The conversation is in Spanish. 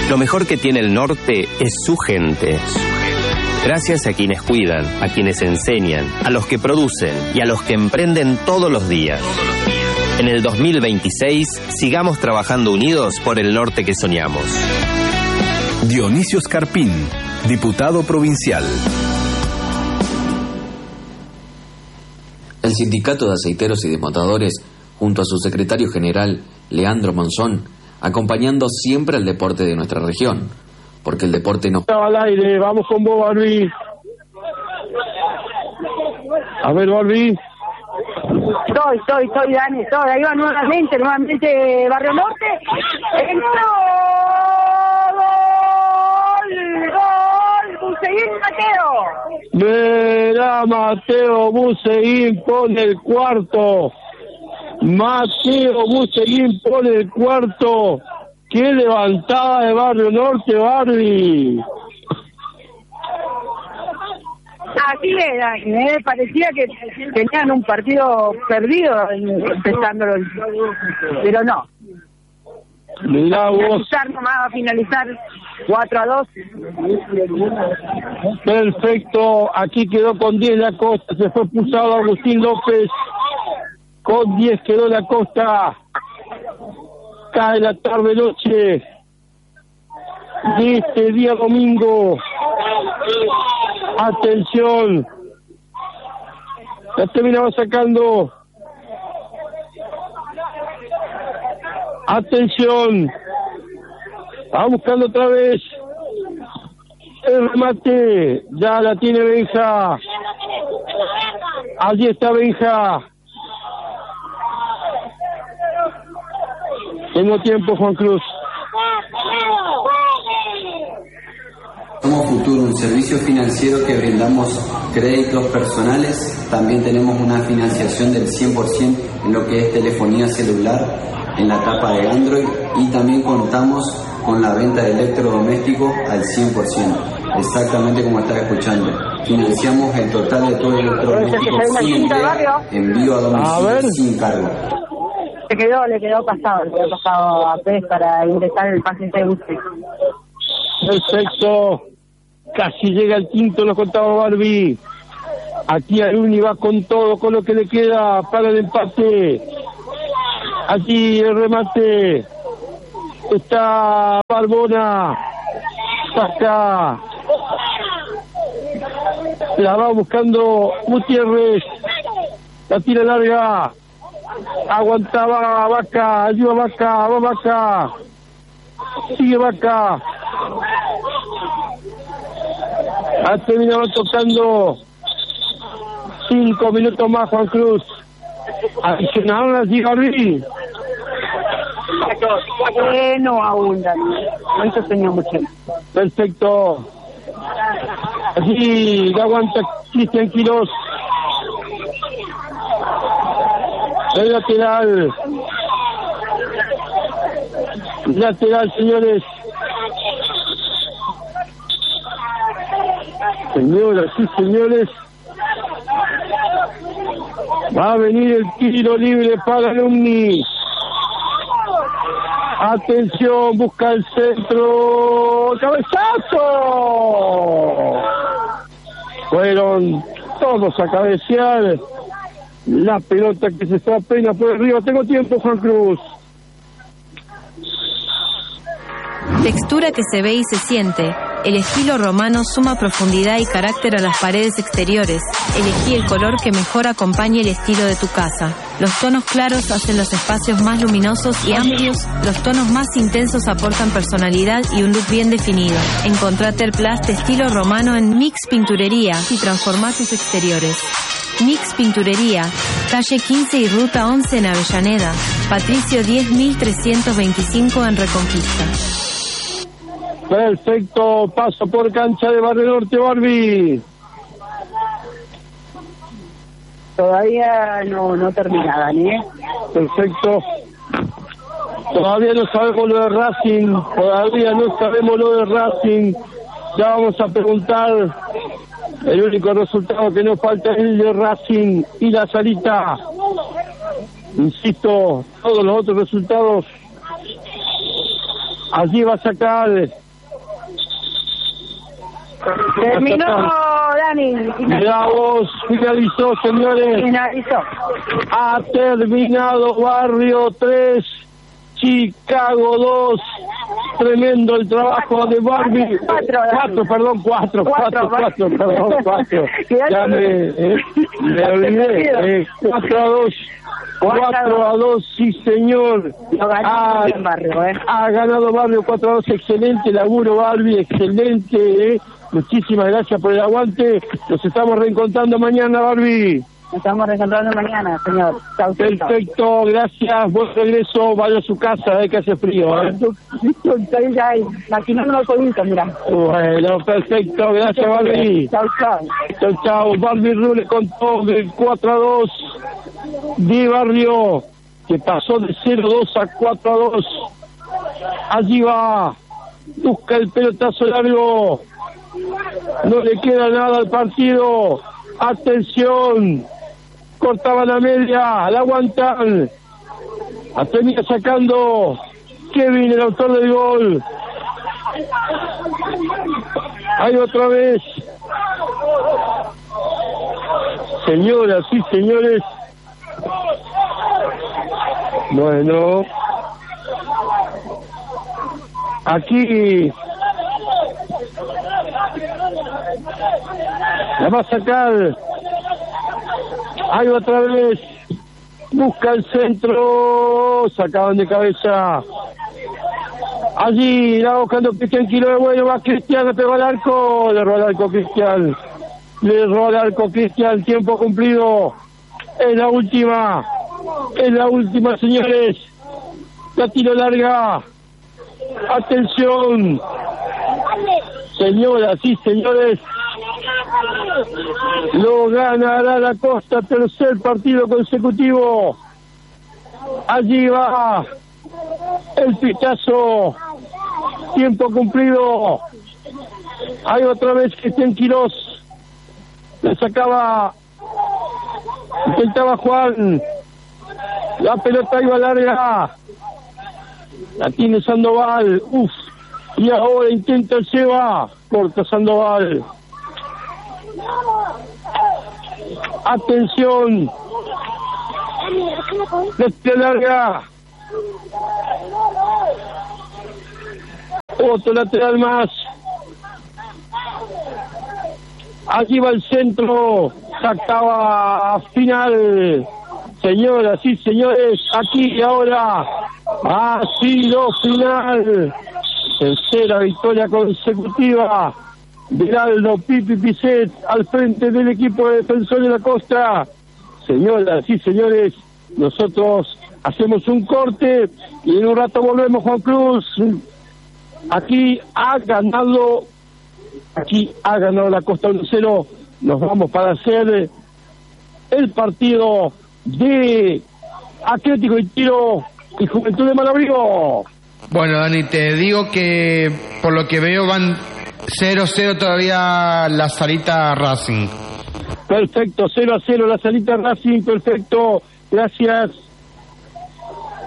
Lo mejor que tiene el norte es su gente. Gracias a quienes cuidan, a quienes enseñan, a los que producen y a los que emprenden todos los días. En el 2026, sigamos trabajando unidos por el norte que soñamos. Dionisio Escarpín, diputado provincial. El Sindicato de Aceiteros y Desmontadores, junto a su secretario general, Leandro Monzón, acompañando siempre al deporte de nuestra región, porque el deporte no... Al aire, vamos con vos, Barbie. A ver, Barbie. Estoy, Dani, estoy. Ahí va nuevamente Barrio Norte. ¡Entró! ¡Gol! ¡Buseguín Mateo! Verá, Mateo Buseguín pone el cuarto. Mateo Buseguín pone el cuarto. ¡Qué levantada de Barrio Norte, Barbie! Así era, me parecía que tenían un partido perdido empezándolo, pero no. Mirá vos. Va a finalizar 4-2. Perfecto, aquí quedó con 10 la Costa, se fue expulsado Agustín López. Con 10 quedó la Costa. Cae la tarde-noche de este día domingo. Atención, la terminaba sacando. Atención, va buscando otra vez el remate. Ya la tiene Benja. Allí está Benja. Tengo tiempo, Juan Cruz. Somos Futuro, un servicio financiero que brindamos créditos personales. También tenemos una financiación del 100% en lo que es telefonía celular en la etapa de Android, y también contamos con la venta de electrodomésticos al 100%, exactamente como estás escuchando. Financiamos el total de todo el electrodoméstico sin entrega, envío a domicilio sin cargo. Le quedó pasado a PES para ingresar el paciente de usted. Perfecto. Casi llega el quinto, lo contaba Barbie. Aquí Aruni va con todo, con lo que le queda para el empate. Aquí el remate. Está Barbona. Saca. La va buscando Gutiérrez. La tira larga. Aguantaba Vaca. Ayuda Vaca. Va Vaca. Sigue Vaca. Ha terminado tocando 5 minutos más, Juan Cruz. Adicionaron así, Barbie. No aún, Dani. No se tenía mucho. Perfecto. Así la aguanta Cristian Quirós. El lateral. Lateral, señores. Señoras y señores, va a venir el tiro libre para Alumni. Atención, busca el centro. ¡Cabezazo! Fueron todos a cabecear. La pelota que se fue apenas por arriba. Tengo tiempo, Juan Cruz. Textura que se ve y se siente. El estilo romano suma profundidad y carácter a las paredes exteriores. Elegí el color que mejor acompañe el estilo de tu casa. Los tonos claros hacen los espacios más luminosos y amplios. Los tonos más intensos aportan personalidad y un look bien definido. Encontrate el plus de estilo romano en Mix Pinturería y transforma tus exteriores. Mix Pinturería, calle 15 y ruta 11 en Avellaneda. Patricio 10.325 en Reconquista. Perfecto, paso por cancha de Barrio Norte, Barbie. Todavía no terminada, ¿eh? Perfecto. Todavía no sabemos lo de Racing, Ya vamos a preguntar. El único resultado que nos falta es el de Racing y la Salita. Insisto, todos los otros resultados Allí va a sacar. Terminó, Dani. Mirá vos, finalizó, señores. Finalizó. Ha terminado Barrio 3, Chicago 2. Tremendo el trabajo de Barbie. Cuatro. Ya me olvidé. 4-2. 4-2, sí señor. Ha ganado Barrio 4-2, excelente laburo Barbie, excelente. Muchísimas gracias por el aguante. Nos estamos reencontrando mañana, Barbie. Nos estamos reencontrando mañana, señor. Chau, perfecto, gracias. Buen regreso, vaya a su casa, que hace frío. Estoy ya ahí, maquinando el polito, mira. Bueno, perfecto, gracias, Barbie. Chau. Barbie Rule contó del 4-2 de Barrio, que pasó de 0-2 a 4-2. Allí va, busca el pelotazo largo. No le queda nada al partido. Atención. Cortaban a media, la aguantan. Termina sacando Kevin, el autor del gol. Ahí otra vez. Señoras y señores. Bueno. Aquí la va a sacar. Ahí otra vez. Busca el centro. Sacaban de cabeza. Allí la buscando Cristian Quilo de bueno. Va Cristian, le pegó al arco. Le robó al arco Cristian. Tiempo cumplido. Es la última, señores. La tiro larga. Atención. Señoras y señores. Lo ganará la Costa, tercer partido consecutivo. Allí va el pitazo. Tiempo cumplido. Hay otra vez Cristian Quirós. Le sacaba. Intentaba Juan. La pelota iba larga. La tiene Sandoval. Y ahora intenta el Seba. Corta Sandoval. Atención. Desde larga. Otro lateral más. Allí va el centro. Sacaba final. Señoras y señores, aquí y ahora ha sido final. Tercera victoria consecutiva de Aldo Pipi Picet al frente del equipo de Defensores de la Costa. Señoras y señores, nosotros hacemos un corte y en un rato volvemos. Juan Cruz. Aquí ha ganado la Costa 1-0. Nos vamos para hacer el partido de Atlético y Tiro y Juventud de Malabrigo. Bueno, Dani, te digo que por lo que veo van 0-0 todavía la Salita Racing. Perfecto, 0-0 la Salita Racing, perfecto, gracias.